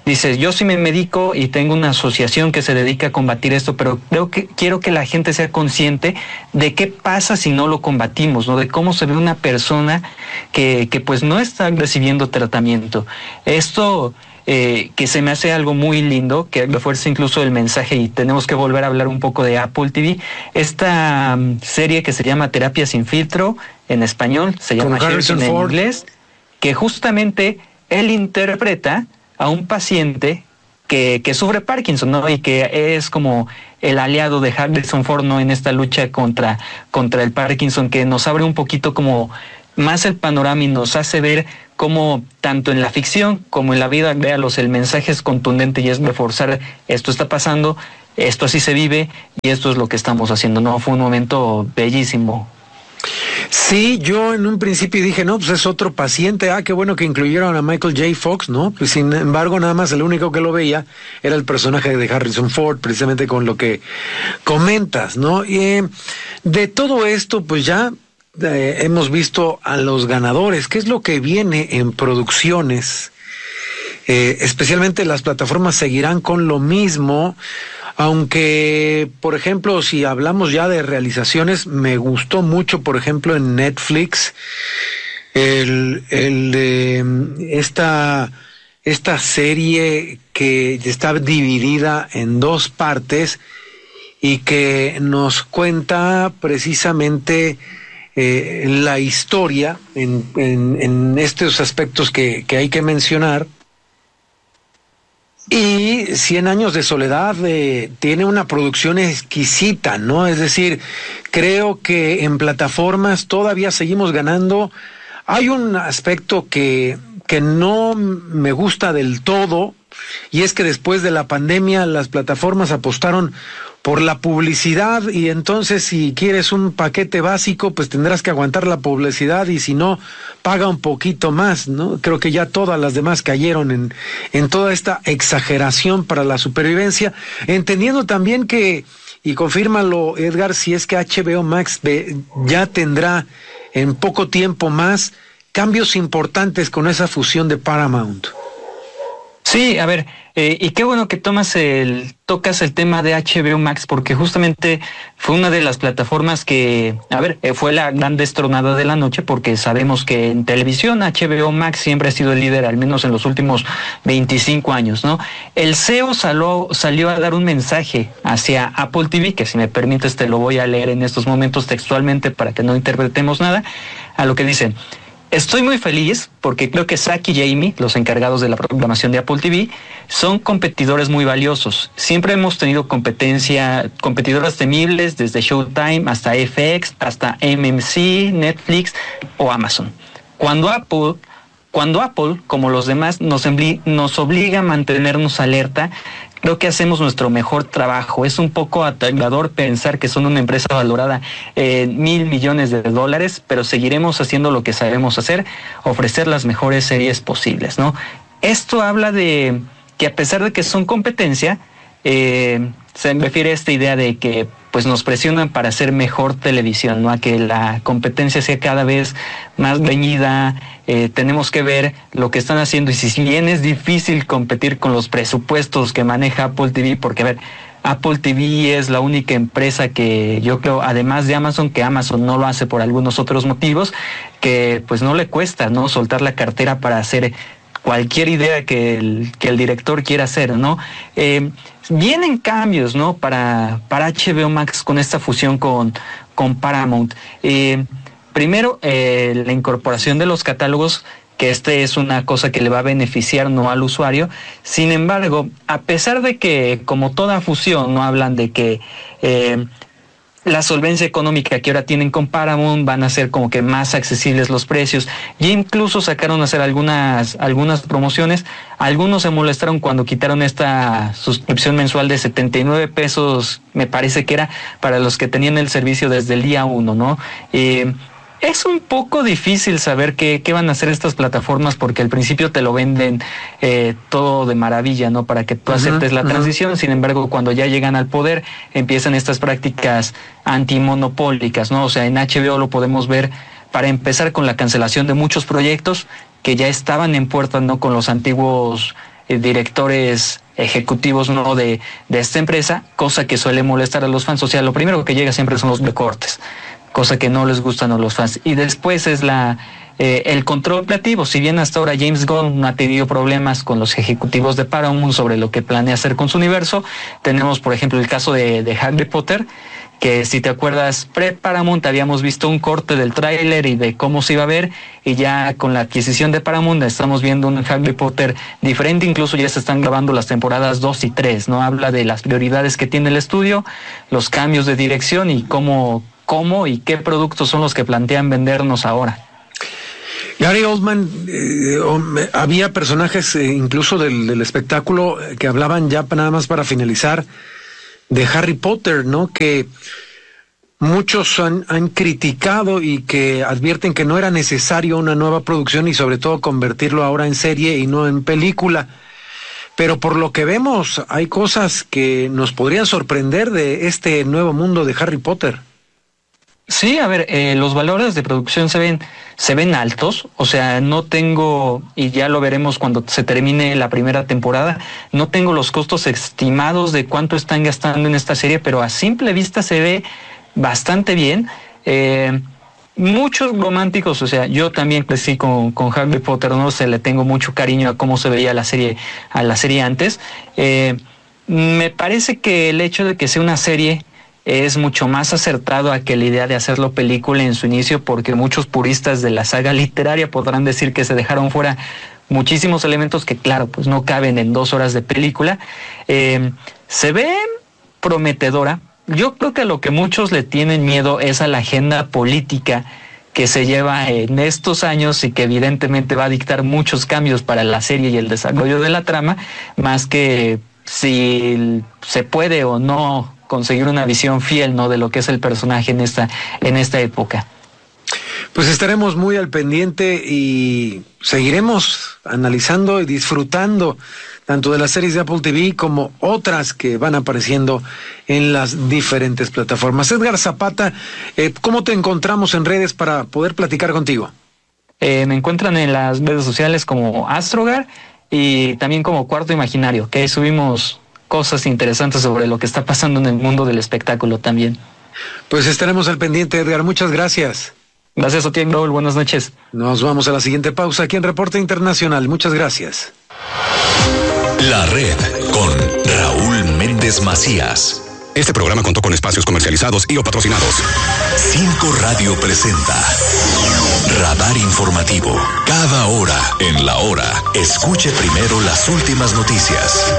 dices, yo sí me medico y tengo una asociación que se dedica a combatir esto, pero quiero que la gente sea consciente de qué pasa si no lo combatimos, ¿no? De cómo se ve una persona que pues no está recibiendo tratamiento. Esto que se me hace algo muy lindo, que refuerza incluso el mensaje, y tenemos que volver a hablar un poco de Apple TV, esta serie que se llama Terapia sin filtro, en español, se llama Harrison en inglés, que justamente él interpreta a un paciente que sufre Parkinson, ¿no? Y que es como el aliado de Harrison Ford, ¿no? En esta lucha contra el Parkinson, que nos abre un poquito como más el panorama y nos hace ver cómo tanto en la ficción como en la vida real el mensaje es contundente y es reforzar: esto está pasando, esto así se vive y esto es lo que estamos haciendo, ¿no? Fue un momento bellísimo. Sí, yo en un principio dije, no, pues es otro paciente, qué bueno que incluyeron a Michael J. Fox, ¿no? Pues sin embargo, nada más el único que lo veía era el personaje de Harrison Ford, precisamente con lo que comentas, ¿no? Y de todo esto, pues ya hemos visto a los ganadores. ¿Qué es lo que viene en producciones? Especialmente las plataformas seguirán con lo mismo, aunque, por ejemplo, si hablamos ya de realizaciones, me gustó mucho, por ejemplo, en Netflix, el de esta serie que está dividida en dos partes y que nos cuenta precisamente la historia en estos aspectos que hay que mencionar. Y 100 años de soledad tiene una producción exquisita, ¿no? Es decir, creo que en plataformas todavía seguimos ganando. Hay un aspecto que no me gusta del todo, y es que después de la pandemia las plataformas apostaron por la publicidad, y entonces si quieres un paquete básico, pues tendrás que aguantar la publicidad, y si no, paga un poquito más, ¿no? Creo que ya todas las demás cayeron en toda esta exageración para la supervivencia, entendiendo también que, y confírmalo, Edgar, si es que HBO Max ya tendrá en poco tiempo más cambios importantes con esa fusión de Paramount. Sí, a ver, y qué bueno que tocas el tema de HBO Max, porque justamente fue una de las plataformas que, fue la gran destronada de la noche, porque sabemos que en televisión HBO Max siempre ha sido el líder, al menos en los últimos 25 años, ¿no? El CEO salió a dar un mensaje hacia Apple TV, que si me permites te lo voy a leer en estos momentos textualmente para que no interpretemos nada, a lo que dicen: estoy muy feliz porque creo que Zack y Jamie, los encargados de la programación de Apple TV, son competidores muy valiosos. Siempre hemos tenido competidoras temibles, desde Showtime hasta FX, hasta MMC, Netflix o Amazon. Cuando Apple, como los demás, nos obliga a mantenernos alerta, creo que hacemos nuestro mejor trabajo. Es un poco aterrador pensar que son una empresa valorada en $1,000 millones, pero seguiremos haciendo lo que sabemos hacer, ofrecer las mejores series posibles, ¿no? Esto habla de que a pesar de que son competencia, se refiere a esta idea de que pues nos presionan para hacer mejor televisión, ¿no? A que la competencia sea cada vez más reñida. Tenemos que ver lo que están haciendo, y si bien es difícil competir con los presupuestos que maneja Apple TV, porque Apple TV es la única empresa que yo creo, además de Amazon, que Amazon no lo hace por algunos otros motivos, que pues no le cuesta, ¿no?, soltar la cartera para hacer cualquier idea que el director quiera hacer, ¿no? Vienen cambios, ¿no?, para HBO Max con esta fusión con Paramount. Primero, la incorporación de los catálogos, que es una cosa que le va a beneficiar, no al usuario. Sin embargo, a pesar de que, como toda fusión, no hablan de que la solvencia económica que ahora tienen con Paramount van a ser como que más accesibles los precios, y incluso sacaron a hacer algunas promociones. Algunos se molestaron cuando quitaron esta suscripción mensual de $79, me parece que era, para los que tenían el servicio desde el día 1, ¿no? Es un poco difícil saber qué van a hacer estas plataformas, porque al principio te lo venden todo de maravilla, ¿no?, para que tú aceptes la transición. Sin embargo, cuando ya llegan al poder, empiezan estas prácticas antimonopólicas, ¿no? O sea, en HBO lo podemos ver, para empezar, con la cancelación de muchos proyectos que ya estaban en puerta, ¿no?, con los antiguos directores ejecutivos no de esta empresa, cosa que suele molestar a los fans. O sea, lo primero que llega siempre son los recortes, cosa que no les gustan a los fans. Y después es el control creativo. Si bien hasta ahora James Gunn no ha tenido problemas con los ejecutivos de Paramount sobre lo que planea hacer con su universo, tenemos por ejemplo el caso de Harry Potter, que si te acuerdas, pre-Paramount habíamos visto un corte del tráiler y de cómo se iba a ver, y ya con la adquisición de Paramount estamos viendo un Harry Potter diferente. Incluso ya se están grabando las temporadas 2 y 3, ¿no? Habla de las prioridades que tiene el estudio, los cambios de dirección y cómo y qué productos son los que plantean vendernos ahora. Gary Oldman, había personajes incluso del espectáculo que hablaban, ya nada más para finalizar, de Harry Potter, ¿no? Que muchos han criticado y que advierten que no era necesario una nueva producción y sobre todo convertirlo ahora en serie y no en película. Pero por lo que vemos, hay cosas que nos podrían sorprender de este nuevo mundo de Harry Potter. Sí, a ver, los valores de producción se ven altos. O sea, no tengo, y ya lo veremos cuando se termine la primera temporada, no tengo los costos estimados de cuánto están gastando en esta serie, pero a simple vista se ve bastante bien. Muchos románticos, o sea, yo también crecí con Harry Potter, no sé, le tengo mucho cariño a cómo se veía la serie antes. Me parece que el hecho de que sea una serie es mucho más acertado a que la idea de hacerlo película en su inicio, porque muchos puristas de la saga literaria podrán decir que se dejaron fuera muchísimos elementos que, claro, pues no caben en 2 horas de película. Se ve prometedora. Yo creo que a lo que muchos le tienen miedo es a la agenda política que se lleva en estos años y que evidentemente va a dictar muchos cambios para la serie y el desarrollo de la trama, más que si se puede o no conseguir una visión fiel, ¿no?, de lo que es el personaje en esta época. Pues estaremos muy al pendiente y seguiremos analizando y disfrutando tanto de las series de Apple TV como otras que van apareciendo en las diferentes plataformas. Edgar Zapata, ¿cómo te encontramos en redes para poder platicar contigo? Me encuentran en las redes sociales como Astrogar y también como Cuarto Imaginario, que ahí subimos cosas interesantes sobre lo que está pasando en el mundo del espectáculo también. Pues estaremos al pendiente, Edgar. Muchas gracias. Gracias a ti, Raúl. Buenas noches. Nos vamos a la siguiente pausa aquí en Reporte Internacional. Muchas gracias. La Red con Raúl Méndez Macías. Este programa contó con espacios comercializados y o patrocinados. 5 Radio presenta Radar Informativo. Cada hora en la hora. Escuche primero las últimas noticias.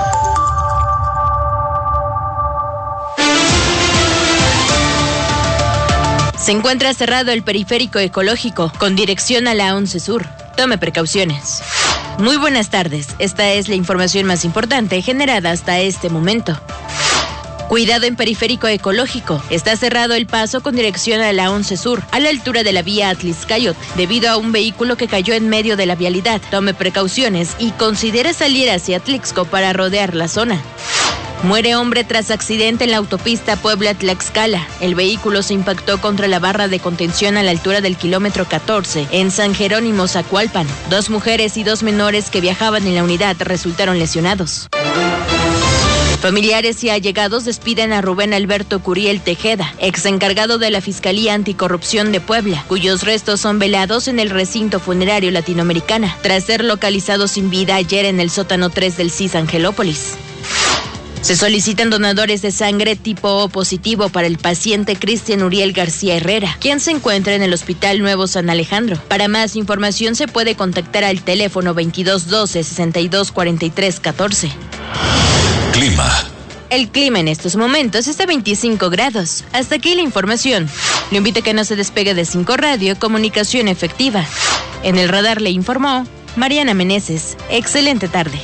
Se encuentra cerrado el periférico ecológico con dirección a la 11 Sur. Tome precauciones. Muy buenas tardes. Esta es la información más importante generada hasta este momento. Cuidado en periférico ecológico. Está cerrado el paso con dirección a la 11 Sur, a la altura de la vía Atlixcayot, debido a un vehículo que cayó en medio de la vialidad. Tome precauciones y considere salir hacia Atlixco para rodear la zona. Muere hombre tras accidente en la autopista Puebla-Tlaxcala. El vehículo se impactó contra la barra de contención a la altura del kilómetro 14, en San Jerónimo, Zacualpan. 2 mujeres y 2 menores que viajaban en la unidad resultaron lesionados. Familiares y allegados despiden a Rubén Alberto Curiel Tejeda, ex encargado de la Fiscalía Anticorrupción de Puebla, cuyos restos son velados en el recinto funerario Latinoamericana, tras ser localizado sin vida ayer en el sótano 3 del CIS Angelópolis. Se solicitan donadores de sangre tipo O positivo para el paciente Cristian Uriel García Herrera, quien se encuentra en el Hospital Nuevo San Alejandro. Para más información se puede contactar al teléfono 2212-6243-14. Clima. El clima en estos momentos está a 25 grados. Hasta aquí la información. Lo invito a que no se despegue de 5 Radio, comunicación efectiva. En el radar le informó Mariana Meneses. Excelente tarde.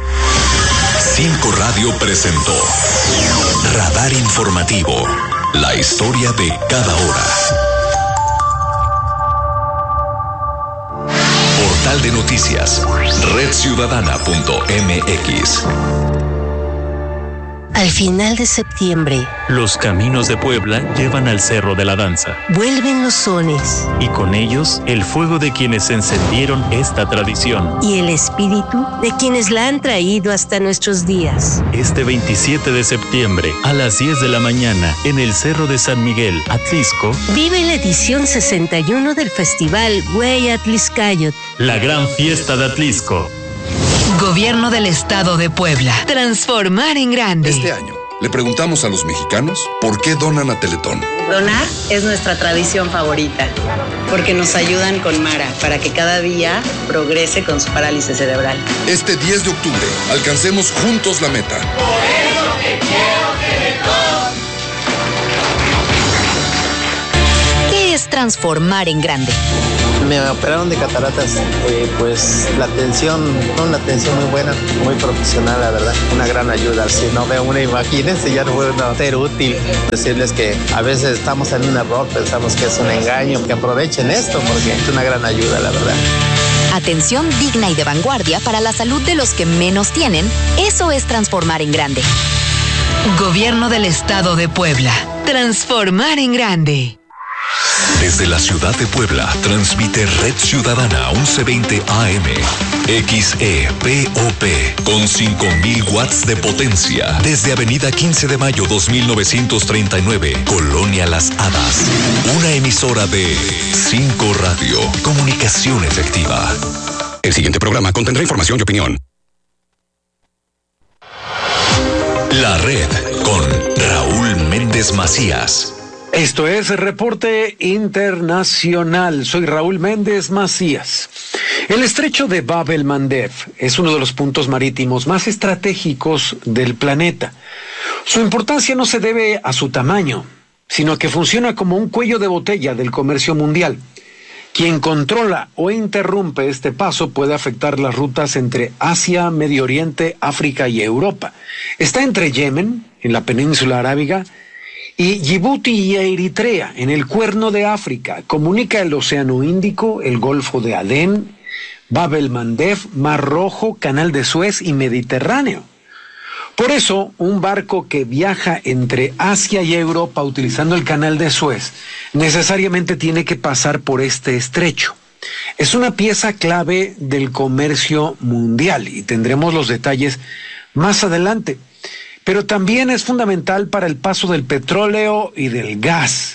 5 Radio presentó Radar Informativo. La historia de cada hora. Portal de noticias. redciudadana.mx. Al final de septiembre, los caminos de Puebla llevan al Cerro de la Danza. vuelven los sones Y con ellos, el fuego de quienes encendieron esta tradición. y el espíritu de quienes la han traído hasta nuestros días. Este 27 de septiembre, a las 10 de la mañana, en el Cerro de San Miguel, Atlisco, Vive la edición 61 del Festival Güey Atliscayot. la gran fiesta de Atlisco. Gobierno del Estado de Puebla. Transformar en grande. Este año le preguntamos a los mexicanos por qué donan a Teletón. Donar es nuestra tradición favorita, porque nos ayudan con Mara para que cada día progrese con su parálisis cerebral. Este 10 de octubre, alcancemos juntos la meta. Por eso te quiero Teletón. ¿Qué es transformar en grande? Me operaron de cataratas, pues la atención muy buena, muy profesional, la verdad, una gran ayuda. Si no veo una, imagínense, ya no puedo ser útil. Decirles que a veces estamos en un error, pensamos que es un engaño, que aprovechen esto porque es una gran ayuda, la verdad. Atención digna y de vanguardia para la salud de los que menos tienen. Eso es transformar en grande. Gobierno del Estado de Puebla. Transformar en grande. Desde la ciudad de Puebla, transmite Red Ciudadana 1120 AM, XEPOP, con 5000 watts de potencia. Desde Avenida 15 de Mayo 2939, Colonia Las Hadas. Una emisora de 5 Radio, comunicación efectiva. El siguiente programa contendrá información y opinión. La Red, con Raúl Méndez Macías. Esto es el Reporte Internacional. Soy Raúl Méndez Macías. El estrecho de Bab el-Mandeb es uno de los puntos marítimos más estratégicos del planeta. Su importancia no se debe a su tamaño, sino que funciona como un cuello de botella del comercio mundial. Quien controla o interrumpe este paso puede afectar las rutas entre Asia, Medio Oriente, África y Europa. Está entre Yemen, en la península arábiga, y Djibouti y Eritrea, en el Cuerno de África. Comunica el Océano Índico, el Golfo de Adén, Bab el-Mandeb, Mar Rojo, Canal de Suez y Mediterráneo. Por eso, un barco que viaja entre Asia y Europa utilizando el Canal de Suez necesariamente tiene que pasar por este estrecho. Es una pieza clave del comercio mundial y tendremos los detalles más adelante. Pero también es fundamental para el paso del petróleo y del gas.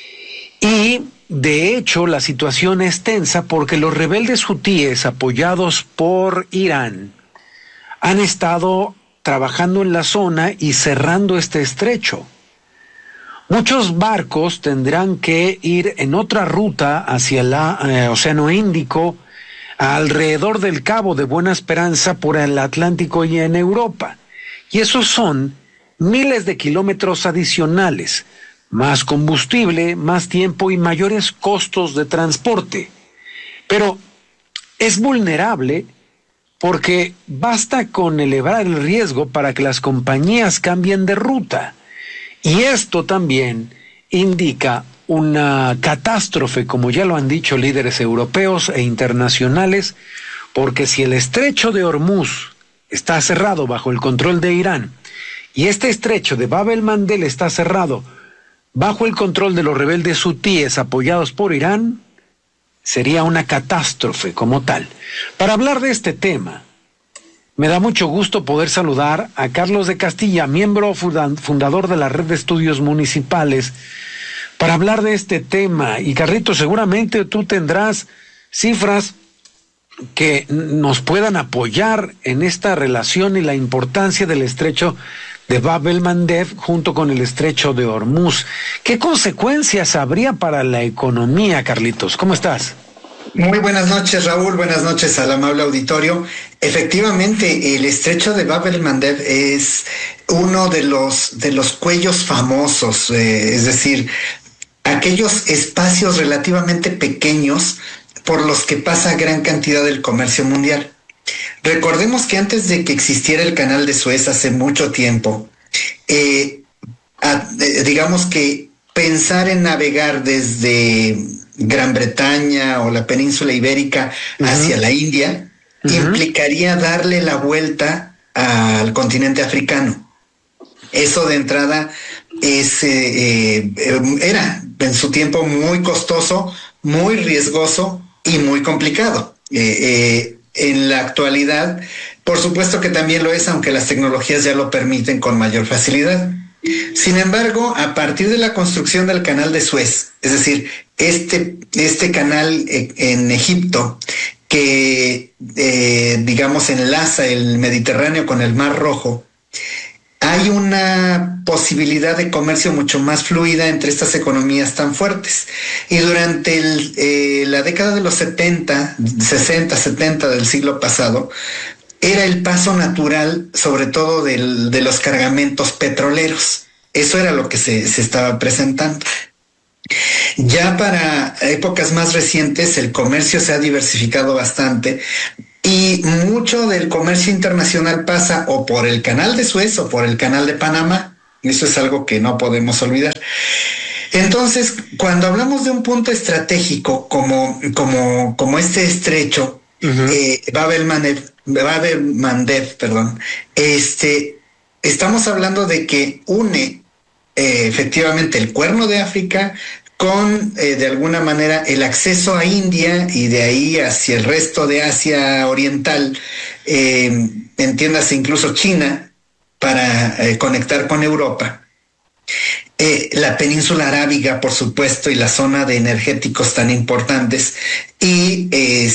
Y, de hecho, la situación es tensa porque los rebeldes hutíes, apoyados por Irán, han estado trabajando en la zona y cerrando este estrecho. Muchos barcos tendrán que ir en otra ruta hacia el Océano Índico, alrededor del Cabo de Buena Esperanza, por el Atlántico y en Europa. Y esos son miles de kilómetros adicionales, más combustible, más tiempo y mayores costos de transporte. Pero es vulnerable porque basta con elevar el riesgo para que las compañías cambien de ruta. Y esto también indica una catástrofe, como ya lo han dicho líderes europeos e internacionales, porque si el estrecho de Hormuz está cerrado bajo el control de Irán y este estrecho de Bab el-Mandeb está cerrado bajo el control de los rebeldes hutíes apoyados por Irán, sería una catástrofe como tal. Para hablar de este tema, me da mucho gusto poder saludar a Carlos de Castilla, miembro fundador de la Red de Estudios Municipales, para hablar de este tema. Y Carlitos, seguramente tú tendrás cifras que nos puedan apoyar en esta relación y la importancia del estrecho de Bab el-Mandeb junto con el estrecho de Hormuz. ¿Qué consecuencias habría para la economía, Carlitos? ¿Cómo estás? Muy buenas noches, Raúl. Buenas noches al amable auditorio. Efectivamente, el estrecho de Bab el-Mandeb es uno de los cuellos famosos, es decir, aquellos espacios relativamente pequeños por los que pasa gran cantidad del comercio mundial. Recordemos que antes de que existiera el Canal de Suez hace mucho tiempo, digamos que pensar en navegar desde Gran Bretaña o la península ibérica hacia la India implicaría darle la vuelta al continente africano. Eso de entrada era en su tiempo muy costoso, muy riesgoso y muy complicado. En la actualidad, por supuesto que también lo es, aunque las tecnologías ya lo permiten con mayor facilidad. Sin embargo, a partir de la construcción del canal de Suez, es decir, este canal en Egipto que, digamos, enlaza el Mediterráneo con el Mar Rojo, hay una posibilidad de comercio mucho más fluida entre estas economías tan fuertes. Y durante la década de los 60, 70 del siglo pasado, era el paso natural, sobre todo de los cargamentos petroleros. Eso era lo que se estaba presentando. Ya para épocas más recientes, el comercio se ha diversificado bastante y mucho del comercio internacional pasa o por el canal de Suez o por el canal de Panamá. Eso es algo que no podemos olvidar. Entonces, cuando hablamos de un punto estratégico como este estrecho, Bab el-Mandeb, estamos hablando de que une efectivamente el Cuerno de África con de alguna manera el acceso a India y de ahí hacia el resto de Asia Oriental, entiéndase incluso China, para conectar con Europa. La península arábiga, por supuesto, y la zona de energéticos tan importantes, y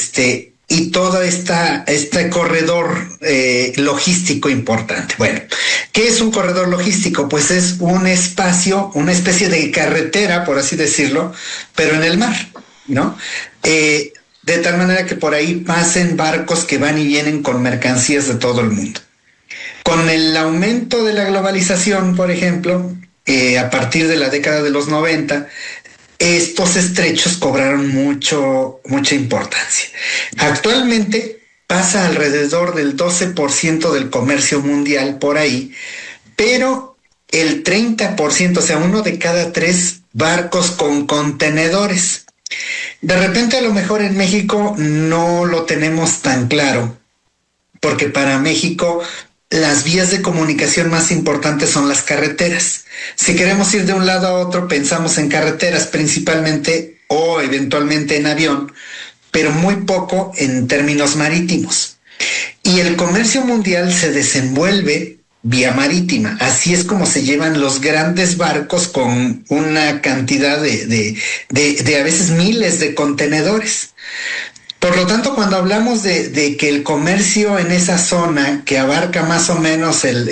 todo este corredor logístico importante. Bueno, ¿qué es un corredor logístico? Pues es un espacio, una especie de carretera, por así decirlo, pero en el mar, ¿no? De tal manera que por ahí pasen barcos que van y vienen con mercancías de todo el mundo. Con el aumento de la globalización, por ejemplo, a partir de la década de los 90, estos estrechos cobraron mucha importancia. Actualmente pasa alrededor del 12% del comercio mundial por ahí, pero el 30%, o sea, 1 de cada 3 barcos con contenedores. De repente, a lo mejor en México no lo tenemos tan claro, porque para México las vías de comunicación más importantes son las carreteras. Si queremos ir de un lado a otro, pensamos en carreteras principalmente o eventualmente en avión, pero muy poco en términos marítimos. Y el comercio mundial se desenvuelve vía marítima. Así es como se llevan los grandes barcos con una cantidad de a veces miles de contenedores. Por lo tanto, cuando hablamos de que el comercio en esa zona, que abarca más o menos el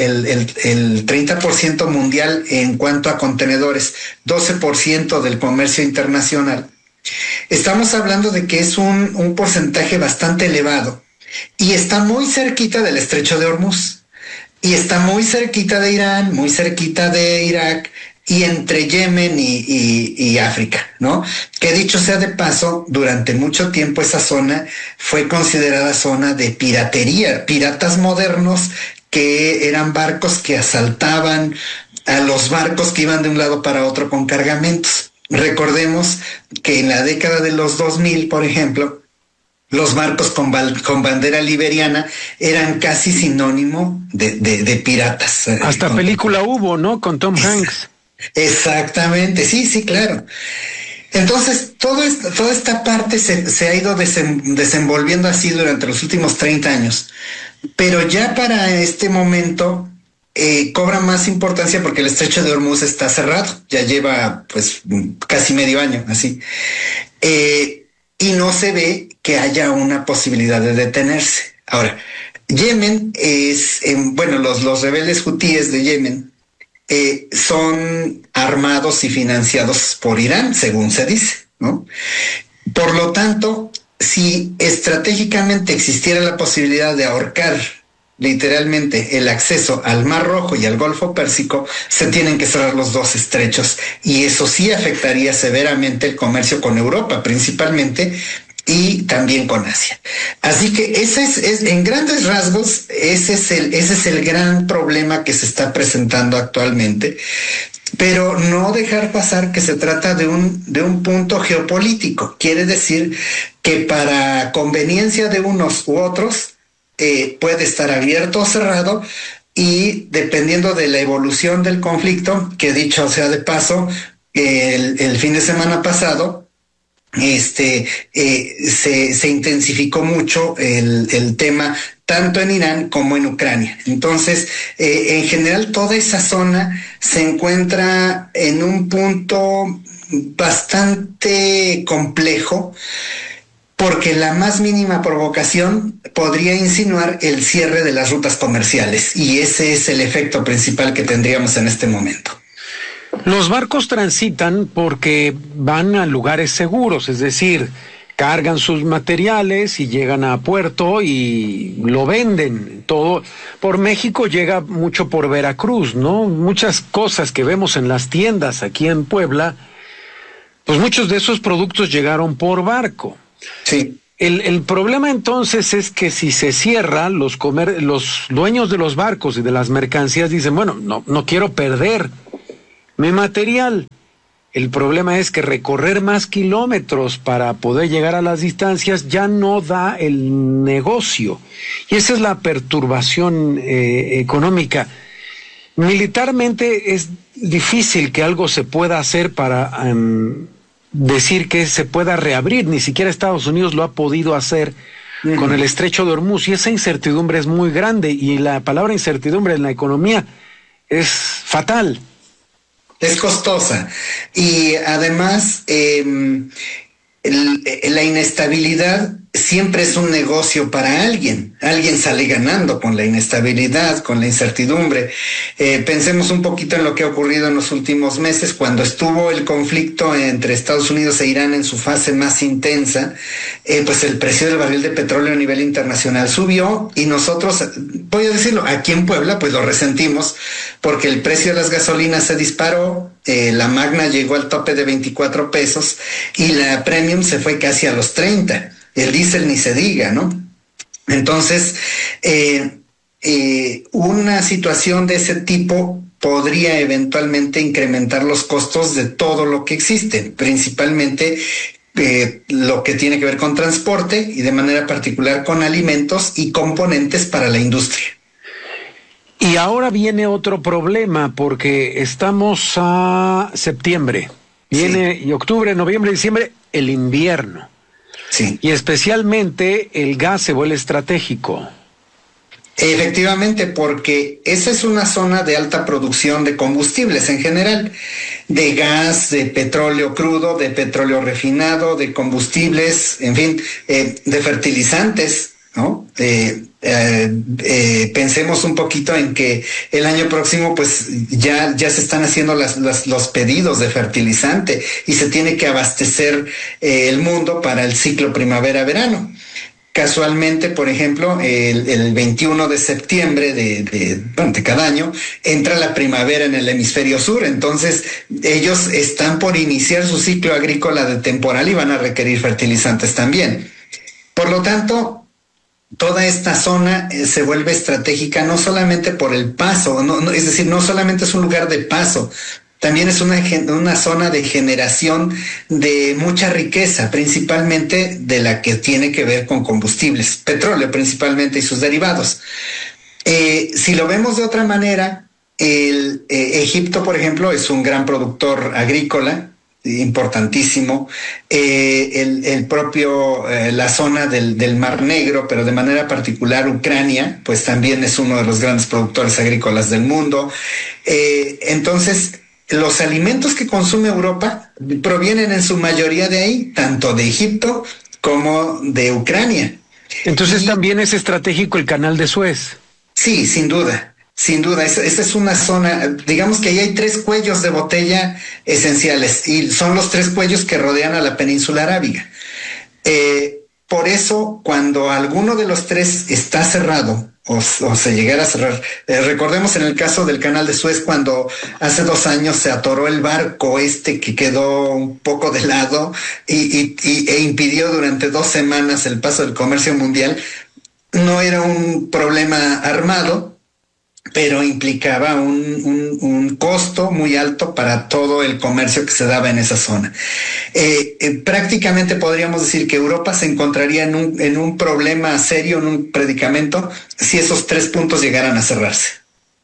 30% mundial en cuanto a contenedores, 12% del comercio internacional, estamos hablando de que es un porcentaje bastante elevado y está muy cerquita del Estrecho de Hormuz y está muy cerquita de Irán, muy cerquita de Irak, y entre Yemen y África, ¿no? Que dicho sea de paso, durante mucho tiempo esa zona fue considerada zona de piratería, piratas modernos que eran barcos que asaltaban a los barcos que iban de un lado para otro con cargamentos. Recordemos que en la década de los 2000, por ejemplo, los barcos con bandera liberiana eran casi sinónimo de piratas. Hasta película hubo, ¿no? Con Tom Hanks. Exactamente, sí, claro. Entonces, toda esta parte se ha ido desenvolviendo así durante los últimos 30 años, pero ya para este momento cobra más importancia porque el Estrecho de Hormuz está cerrado, ya lleva pues casi medio año, así, y no se ve que haya una posibilidad de detenerse. Ahora, Yemen es, los rebeldes hutíes de Yemen son armados y financiados por Irán, según se dice, ¿no? Por lo tanto, si estratégicamente existiera la posibilidad de ahorcar literalmente el acceso al Mar Rojo y al Golfo Pérsico, se tienen que cerrar los dos estrechos, y eso sí afectaría severamente el comercio con Europa, principalmente, y también con Asia. Así que ese es en grandes rasgos, ese es el gran problema que se está presentando actualmente, pero no dejar pasar que se trata de un punto geopolítico. Quiere decir que para conveniencia de unos u otros puede estar abierto o cerrado, y dependiendo de la evolución del conflicto, que dicho sea de paso, el fin de semana pasado, se intensificó mucho el tema tanto en Irán como en Ucrania. Entonces, en general, toda esa zona se encuentra en un punto bastante complejo, porque la más mínima provocación podría insinuar el cierre de las rutas comerciales, y ese es el efecto principal que tendríamos en este momento. Los barcos transitan porque van a lugares seguros, es decir, cargan sus materiales y llegan a puerto y lo venden. Todo por México llega mucho por Veracruz, ¿no? Muchas cosas que vemos en las tiendas aquí en Puebla, pues muchos de esos productos llegaron por barco. Sí. El problema entonces es que si se cierra, los dueños de los barcos y de las mercancías dicen, bueno, no quiero perder mi material. El problema es que recorrer más kilómetros para poder llegar a las distancias ya no da el negocio. Y esa es la perturbación económica. Militarmente es difícil que algo se pueda hacer para decir que se pueda reabrir. Ni siquiera Estados Unidos lo ha podido hacer con el Estrecho de Hormuz, y esa incertidumbre es muy grande, y la palabra incertidumbre en la economía es fatal. Es costosa, y además la inestabilidad siempre es un negocio para alguien. Alguien sale ganando con la inestabilidad, con la incertidumbre. Pensemos un poquito en lo que ha ocurrido en los últimos meses, cuando estuvo el conflicto entre Estados Unidos e Irán en su fase más intensa. Pues el precio del barril de petróleo a nivel internacional subió, y nosotros, voy a decirlo, aquí en Puebla pues lo resentimos, porque el precio de las gasolinas se disparó. La Magna llegó al tope de 24 pesos y la Premium se fue casi a los 30. El diésel ni se diga, ¿no? Entonces, una situación de ese tipo podría eventualmente incrementar los costos de todo lo que existe, principalmente lo que tiene que ver con transporte, y de manera particular con alimentos y componentes para la industria. Y ahora viene otro problema, porque estamos a septiembre, viene y octubre, noviembre, diciembre, el invierno. Sí. Y especialmente el gas se vuelve estratégico. Efectivamente, porque esa es una zona de alta producción de combustibles en general, de gas, de petróleo crudo, de petróleo refinado, de combustibles, en fin, de fertilizantes, ¿no? Pensemos un poquito en que el año próximo pues ya se están haciendo los pedidos de fertilizante, y se tiene que abastecer el mundo para el ciclo primavera-verano. Casualmente, por ejemplo, el 21 de septiembre de cada año entra la primavera en el hemisferio sur. Entonces ellos están por iniciar su ciclo agrícola de temporal y van a requerir fertilizantes también. Por lo tanto, toda esta zona se vuelve estratégica no solamente por el paso, es decir, no solamente es un lugar de paso, también es una zona de generación de mucha riqueza, principalmente de la que tiene que ver con combustibles, petróleo principalmente y sus derivados. Si lo vemos de otra manera, Egipto, por ejemplo, es un gran productor agrícola, importantísimo. La zona del Mar Negro, pero de manera particular Ucrania, pues también es uno de los grandes productores agrícolas del mundo. Entonces, los alimentos que consume Europa provienen en su mayoría de ahí, tanto de Egipto como de Ucrania. Entonces también es estratégico el Canal de Suez. Sí, sin duda. Sin duda, esa es una zona, digamos que ahí hay 3 cuellos de botella esenciales, y son los 3 cuellos que rodean a la península arábiga. Por eso, cuando alguno de los 3 está cerrado o se llegara a cerrar, recordemos en el caso del Canal de Suez, cuando hace 2 años se atoró el barco que quedó un poco de lado e impidió durante 2 semanas el paso del comercio mundial. No era un problema armado, pero implicaba un costo muy alto para todo el comercio que se daba en esa zona. Prácticamente podríamos decir que Europa se encontraría en un problema serio, en un predicamento, si esos 3 puntos llegaran a cerrarse.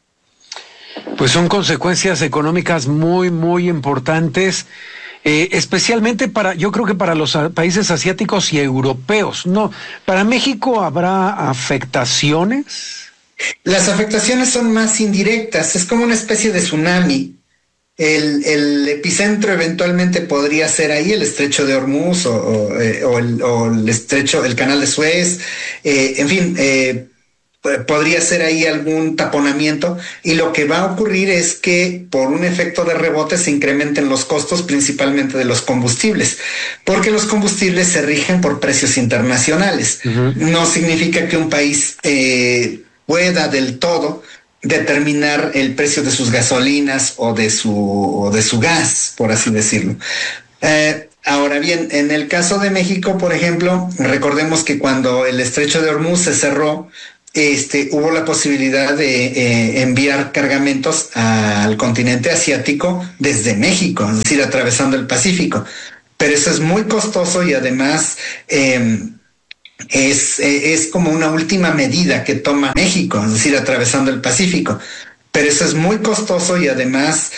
Pues son consecuencias económicas muy, muy importantes, especialmente yo creo que para los países asiáticos y europeos. No, ¿para México habrá afectaciones? Las afectaciones son más indirectas, es como una especie de tsunami. El epicentro eventualmente podría ser ahí el estrecho de Hormuz o el estrecho, el canal de Suez, en fin, podría ser ahí algún taponamiento, y lo que va a ocurrir es que por un efecto de rebote se incrementen los costos, principalmente de los combustibles, porque los combustibles se rigen por precios internacionales. No significa que un país pueda del todo determinar el precio de sus gasolinas o de su gas, por así decirlo. Ahora bien, en el caso de México, por ejemplo, recordemos que cuando el estrecho de Hormuz se cerró, hubo la posibilidad de enviar cargamentos al continente asiático desde México, es decir, atravesando el Pacífico. Pero eso es muy costoso y además es como una última medida que toma México, es decir, atravesando el Pacífico. Pero eso es muy costoso y además